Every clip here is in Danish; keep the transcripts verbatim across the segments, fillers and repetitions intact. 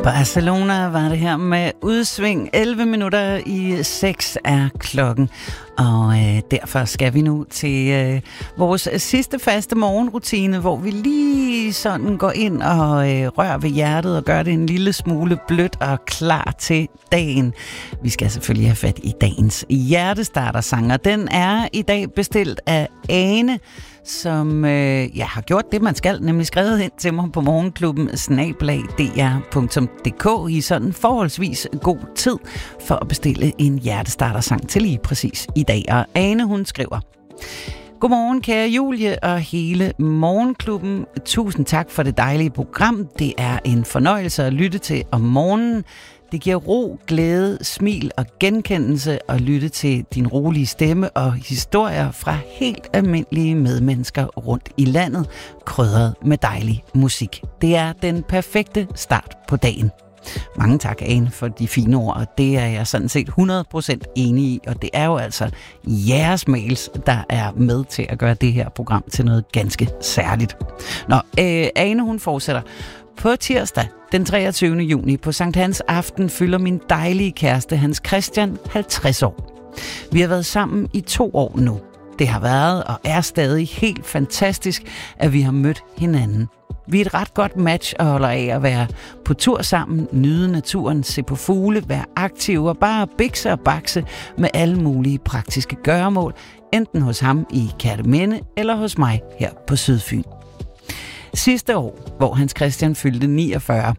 Barcelona var det her med udsving. elleve minutter i seks er klokken. Og øh, derfor skal vi nu til øh, vores sidste faste morgenrutine, hvor vi lige sådan går ind og øh, rører ved hjertet og gør det en lille smule blødt og klar til dagen. Vi skal selvfølgelig have fat i dagens hjertestartersang, og den er i dag bestilt af Ane, som øh, ja, har gjort det, man skal, nemlig skrevet ind til mig på morgenklubben snabel-a d r punktum d k i sådan forholdsvis god tid for at bestille en hjertestartersang til lige præcis i dag. Og Ane, hun skriver: Godmorgen, kære Julie og hele morgenklubben. Tusind tak for det dejlige program. Det er en fornøjelse at lytte til om morgenen. Det giver ro, glæde, smil og genkendelse at lytte til din rolige stemme og historier fra helt almindelige medmennesker rundt i landet, krydret med dejlig musik. Det er den perfekte start på dagen. Mange tak, Ane, for de fine ord, og det er jeg sådan set hundrede procent enig i, og det er jo altså jeres mails, der er med til at gøre det her program til noget ganske særligt. Nå, øh, Ane, hun fortsætter. På tirsdag, den treogtyvende juni, på Sankt Hans aften, fylder min dejlige kæreste, Hans Christian, halvtreds år. Vi har været sammen i to år nu. Det har været og er stadig helt fantastisk, at vi har mødt hinanden. Vi er et ret godt match og holder af at være på tur sammen, nyde naturen, se på fugle, være aktive og bare bikse og bakse med alle mulige praktiske gøremål, enten hos ham i Kerteminde eller hos mig her på Sydfyn. Sidste år, hvor Hans Christian fyldte niogfyrre,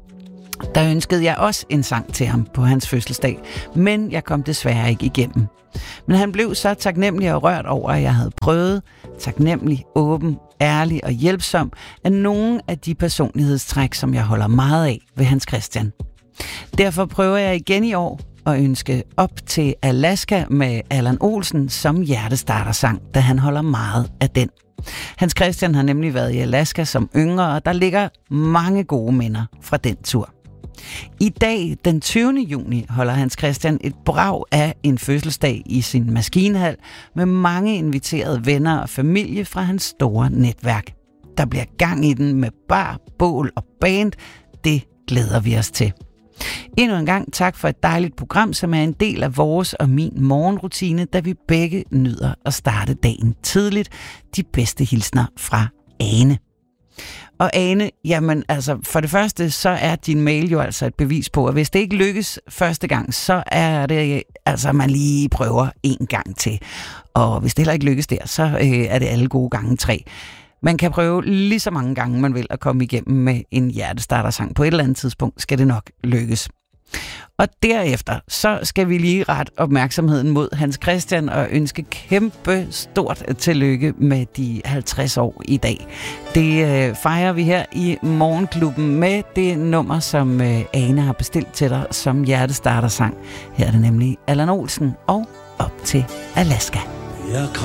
der ønskede jeg også en sang til ham på hans fødselsdag, men jeg kom desværre ikke igennem. Men han blev så taknemmelig og rørt over, at jeg havde prøvet, taknemmelig, åben, ærlig og hjælpsom, af nogle af de personlighedstræk, som jeg holder meget af ved Hans Christian. Derfor prøver jeg igen i år at ønske Op til Alaska med Allan Olsen som hjertestartersang, da han holder meget af den. Hans Christian har nemlig været i Alaska som yngre, og der ligger mange gode minder fra den tur. I dag, den tyvende juni, holder Hans Christian et brag af en fødselsdag i sin maskinhal med mange inviterede venner og familie fra hans store netværk. Der bliver gang i den med bar, bål og band. Det glæder vi os til. Endnu en gang tak for et dejligt program, som er en del af vores og min morgenrutine, da vi begge nyder at starte dagen tidligt. De bedste hilsner fra Ane. Og Ane, jamen altså, for det første, så er din mail jo altså et bevis på, at hvis det ikke lykkes første gang, så er det altså, man lige prøver en gang til. Og hvis det heller ikke lykkes der, så øh, er det alle gode gange tre. Man kan prøve lige så mange gange, man vil, at komme igennem med en hjertestartersang. På et eller andet tidspunkt skal det nok lykkes. Og derefter, så skal vi lige rette opmærksomheden mod Hans Christian og ønske kæmpe stort tillykke med de halvtreds år i dag. Det øh, fejrer vi her i Morgenklubben med det nummer, som øh, Ane har bestilt til dig som hjertestartersang. Her er det nemlig Allan Olsen og Op til Alaska.